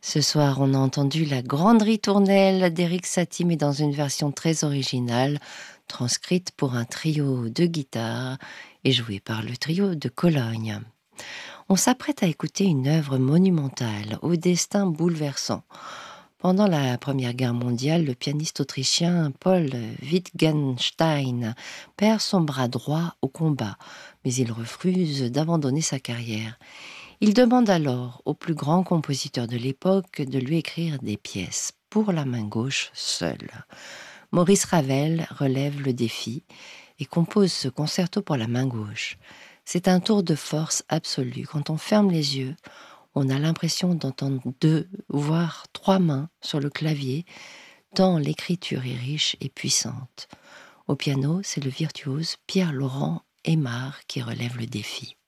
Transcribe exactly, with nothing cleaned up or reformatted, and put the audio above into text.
Ce soir, on a entendu la grande ritournelle d'Éric Satie, mais dans une version très originale, transcrite pour un trio de guitare et jouée par le trio de Cologne. On s'apprête à écouter une œuvre monumentale, au destin bouleversant. Pendant la Première Guerre mondiale, le pianiste autrichien Paul Wittgenstein perd son bras droit au combat, mais il refuse d'abandonner sa carrière. Il demande alors au plus grand compositeur de l'époque de lui écrire des pièces pour la main gauche seule. Maurice Ravel relève le défi et compose ce concerto pour la main gauche. C'est un tour de force absolu. Quand on ferme les yeux, on a l'impression d'entendre deux, voire trois mains sur le clavier, tant l'écriture est riche et puissante. Au piano, c'est le virtuose Pierre-Laurent Aimard qui relève le défi.